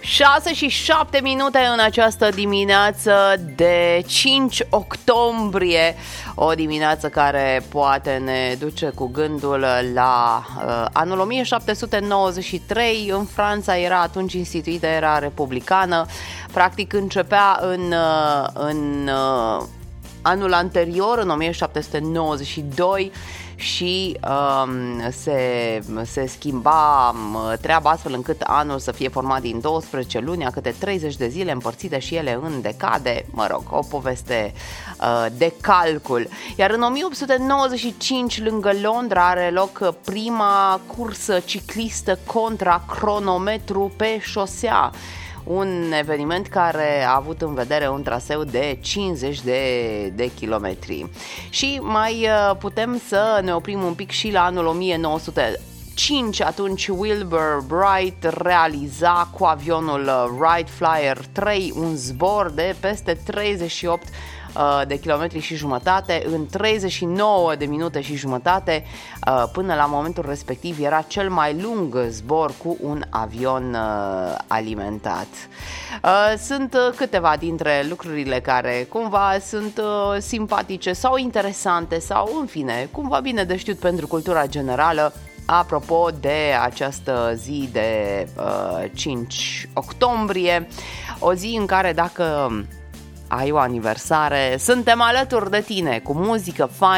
6:07 în această dimineață de 5 octombrie, o dimineață care poate ne duce cu gândul la anul 1793. În Franța era atunci instituită era republicană, practic începea în anul anterior, în 1792, și se schimba treaba astfel încât anul să fie format din 12 luni, a câte 30 de zile împărțite și ele în decade, mă rog, o poveste de calcul. Iar în 1895, lângă Londra, are loc prima cursă ciclistă contra cronometru pe șosea. Un eveniment care a avut în vedere un traseu de 50 de kilometri. Și mai putem să ne oprim un pic și la anul 1905, atunci Wilbur Wright realiza cu avionul Wright Flyer 3 un zbor de peste 38 de kilometri și jumătate în 39 de minute și jumătate. Până la momentul respectiv era cel mai lung zbor cu un avion alimentat. Sunt câteva dintre lucrurile care cumva sunt simpatice sau interesante sau, în fine, cumva bine de știut pentru cultura generală. Apropo de această zi de 5 octombrie, o zi în care, dacă ai o aniversare, suntem alături de tine cu muzică faină,